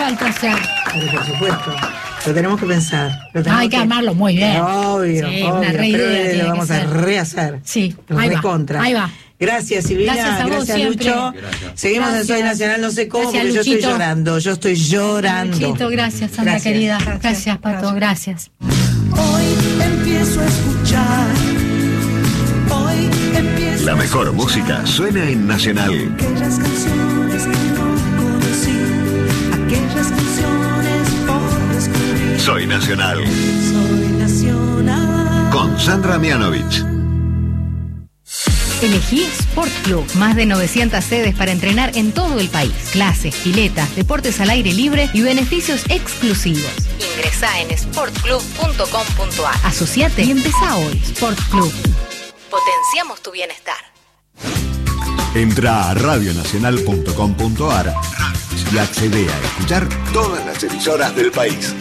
falta hacer. Pero por supuesto. Lo tenemos que pensar. Hay que armarlo muy bien. Obvio, sí, obvio. Una re idea lo vamos a rehacer. Sí, ahí va. Ahí va. Gracias, Silvina. Gracias, Lucho. Gracias. Seguimos en Soy Nacional, no sé cómo, porque Luchito. Yo estoy llorando. Luchito, gracias, Sandra querida. Gracias, Pato, gracias. Hoy empiezo a escuchar. Hoy empiezo La mejor música suena en Nacional. aquellas canciones que no conocí, aquellas canciones por descubrir. Soy Nacional. Soy Nacional. Con Sandra Mianovich. Elegí Sport Club. Más de 900 sedes para entrenar en todo el país. Clases, piletas, deportes al aire libre y beneficios exclusivos. Ingresá en sportclub.com.ar. Asociate y empezá hoy. Sport Club. Potenciamos tu bienestar. Entra a radionacional.com.ar y accede a escuchar todas las emisoras del país.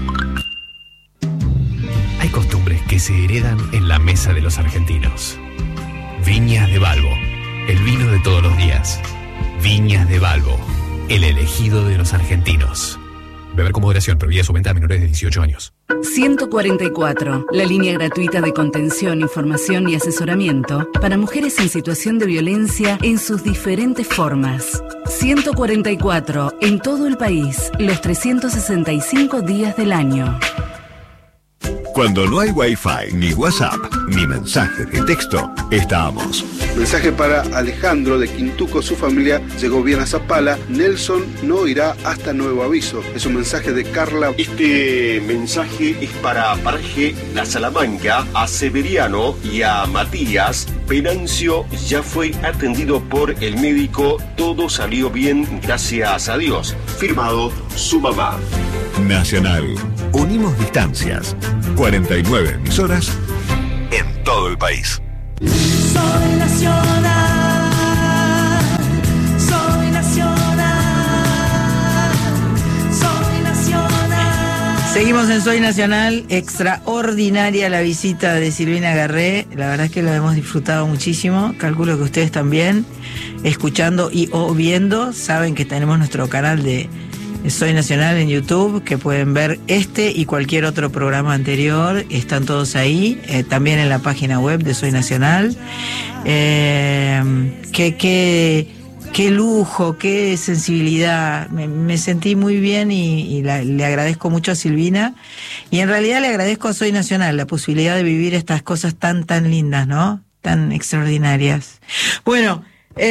Hay costumbres que se heredan en la mesa de los argentinos. Viñas de Balbo, el vino de todos los días. Viñas de Balbo, el elegido de los argentinos. Beber con moderación, prohibida su venta a menores de 18 años. 144, la línea gratuita de contención, información y asesoramiento para mujeres en situación de violencia en sus diferentes formas. 144, en todo el país, los 365 días del año. Cuando no hay Wi-Fi, ni WhatsApp, ni mensaje de texto, estamos. Mensaje para Alejandro de Quintuco, su familia llegó bien a Zapala. Nelson no irá hasta nuevo aviso. Es un mensaje de Carla. Este mensaje es para Parge La Salamanca, a Severiano y a Matías. Venancio ya fue atendido por el médico, todo salió bien, gracias a Dios. Firmado su mamá. Nacional. Unimos distancias. 49 emisoras en todo el país. Soy nacional. Soy nacional. Soy nacional. Seguimos en Soy Nacional. Extraordinaria la visita de Silvina Garré. La verdad es que lo hemos disfrutado muchísimo. Calculo que ustedes también, escuchando y o viendo, saben que tenemos nuestro canal de Soy Nacional en YouTube, que pueden ver este y cualquier otro programa anterior. Están todos ahí, también en la página web de Soy Nacional. Qué lujo, qué sensibilidad. Me sentí muy bien y le agradezco mucho a Silvina. Y en realidad le agradezco a Soy Nacional la posibilidad de vivir estas cosas tan lindas, ¿no? Tan extraordinarias. Bueno,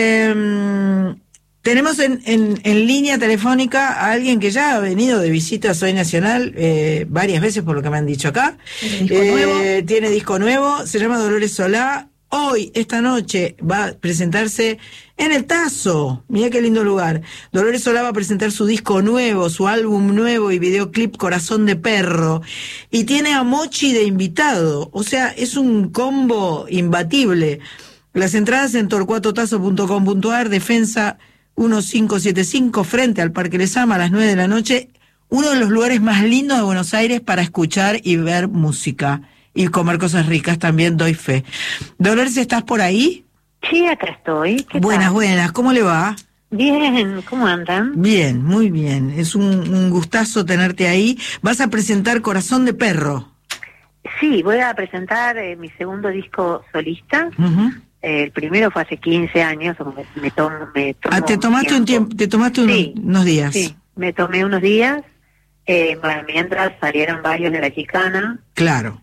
tenemos en línea telefónica a alguien que ya ha venido de visita a Soy Nacional varias veces, por lo que me han dicho acá. Tiene disco nuevo, se llama Dolores Solá. Hoy, esta noche, va a presentarse en el Tazo. Mirá qué lindo lugar. Dolores Solá va a presentar su disco nuevo, su álbum nuevo y videoclip Corazón de Perro. Y tiene a Mochi de invitado. O sea, es un combo imbatible. Las entradas en torcuatotazo.com.ar, Defensa 1575, frente al Parque Lezama, a las 9 de la noche. Uno de los lugares más lindos de Buenos Aires para escuchar y ver música. Y comer cosas ricas también, doy fe. Dolores, ¿estás por ahí? Sí, acá estoy. Buenas, ¿cómo le va? Bien, ¿cómo andan? Bien, muy bien. Es un gustazo tenerte ahí. Vas a presentar Corazón de Perro. Sí, voy a presentar mi segundo disco solista. El primero fue hace 15 años. Te tomaste unos días. Sí, me tomé unos días. Mientras salieron varios de La Chicana. Claro.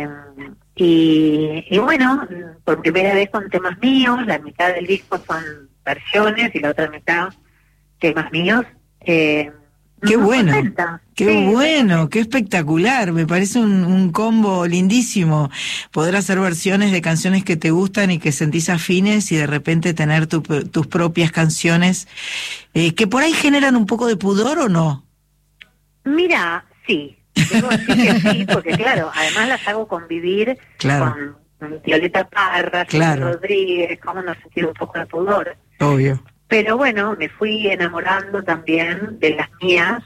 Y bueno, por primera vez con temas míos. La mitad del disco son versiones y la otra mitad temas míos. Qué bueno, qué espectacular. Me parece un combo lindísimo poder hacer versiones de canciones que te gustan y que sentís afines y de repente tener tus propias canciones que por ahí generan un poco de pudor, ¿o no? Mira, sí, debo decir que sí, porque claro, además las hago convivir con Violeta Parra, Rodríguez, como no sentir un poco de pudor. Obvio. Pero bueno, me fui enamorando también de las mías,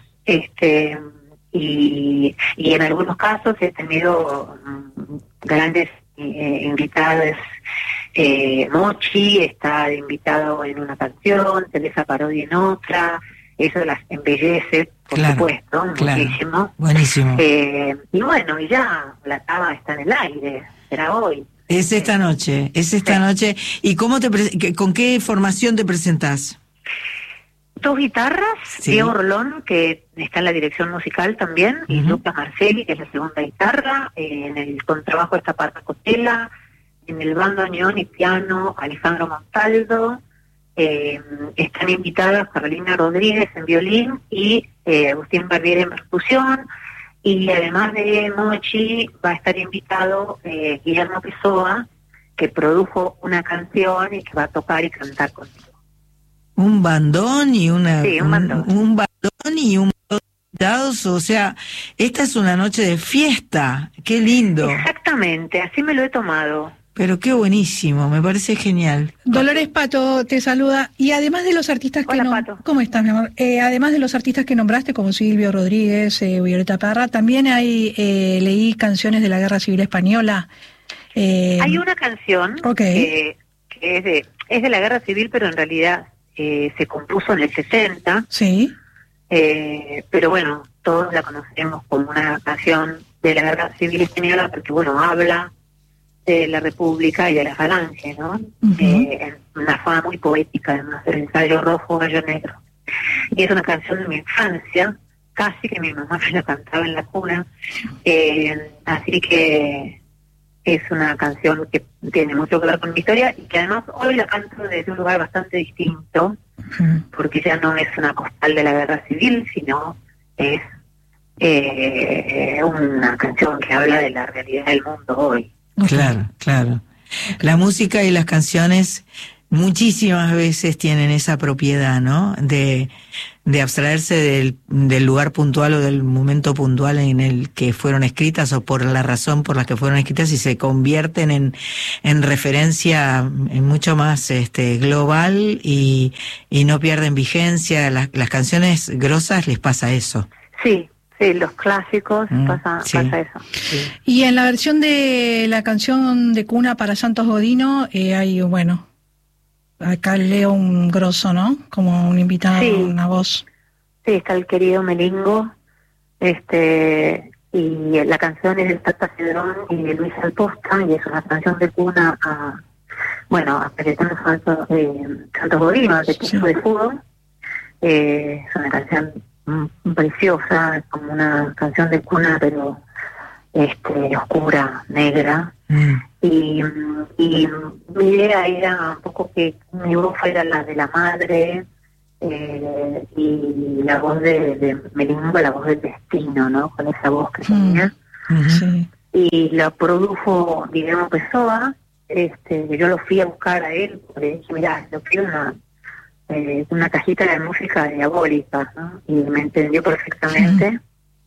y en algunos casos he tenido grandes invitadas. Mochi está invitado en una canción, Teresa Parodi en otra. Eso las embellece por supuesto, muchísimo. Buenísimo. Y bueno, y ya la cava está en el aire, será hoy. Es esta noche. ¿Y con qué formación te presentás? 2 guitarras, Diego Rolón, que está en la dirección musical también, y Lucas Marcelli, que es la segunda guitarra, en el contrabajo está Parra Cotela, en el bandoneón y piano Alejandro Montaldo, están invitadas Carolina Rodríguez en violín y Agustín Barbieri en percusión, y además de Mochi va a estar invitado Guillermo Pessoa, que produjo una canción y que va a tocar y cantar conmigo. Un bandón y un bandón. Un bandón y un invitados, o sea, esta es una noche de fiesta. Qué lindo. Exactamente, así me lo he tomado. Pero qué buenísimo, me parece genial. Dolores Pato te saluda. Y además de los artistas Pato. ¿Cómo estás, mi amor? Además de los artistas que nombraste, como Silvio Rodríguez, Violeta Parra, también leí canciones de la Guerra Civil Española. Hay una canción que es de la Guerra Civil, pero en realidad se compuso en el 60. Sí. Pero bueno, todos la conocemos como una canción de la Guerra Civil Española porque, bueno, habla de la República y de la Falange, ¿no? Una forma muy poética, además del ensayo rojo, gallo negro. Y es una canción de mi infancia, casi que mi mamá me la cantaba en la cuna, así que es una canción que tiene mucho que ver con mi historia y que además hoy la canto desde un lugar bastante distinto, porque ya no es una postal de la Guerra Civil, sino es una canción que habla de la realidad del mundo hoy. Claro, claro. La música y las canciones muchísimas veces tienen esa propiedad, ¿no? De abstraerse del lugar puntual o del momento puntual en el que fueron escritas o por la razón por la que fueron escritas y se convierten en referencia mucho más global y no pierden vigencia. Las canciones grosas les pasa eso. Sí. Sí, los clásicos pasa eso. Sí. Y en la versión de la canción de cuna para Santos Godino hay, bueno, acá leo un grosso, ¿no? Como un invitado, una voz. Sí, está el querido Melingo, y la canción es del Tata Cedrón y de Luis Alposta, y es una canción de cuna a Cayetano Santos Godino, de Tiempo de Fútbol. Es una canción preciosa, como una canción de cuna, pero oscura, negra. Y mi idea era un poco que mi voz fuera la de la madre, y la voz de Melingo, la voz del destino, ¿no? Con esa voz que tenía. Y la produjo Guillermo Pessoa, yo lo fui a buscar a él, porque dije, mirá, yo quiero una cajita de música diabólica, ¿no? Y me entendió perfectamente.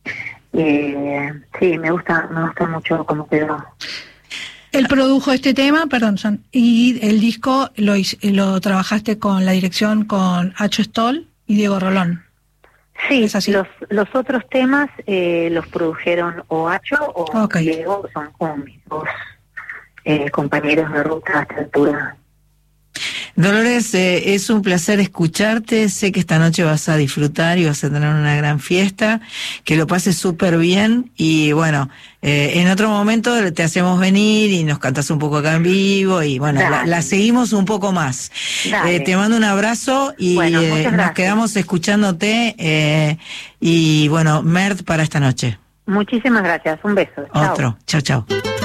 Sí, me gusta mucho cómo quedó. Él produjo este tema, y el disco lo trabajaste con la dirección con Acho Stoll y Diego Rolón. Sí, ¿es así? Los otros temas los produjeron o Acho o Diego, son como mis dos compañeros de ruta a esta altura. Dolores, es un placer escucharte, sé que esta noche vas a disfrutar y vas a tener una gran fiesta, que lo pases súper bien y bueno, en otro momento te hacemos venir y nos cantás un poco acá en vivo y bueno, la seguimos un poco más. Te mando un abrazo y nos quedamos escuchándote y bueno, Mert para esta noche. Muchísimas gracias, un beso. Otro, chao.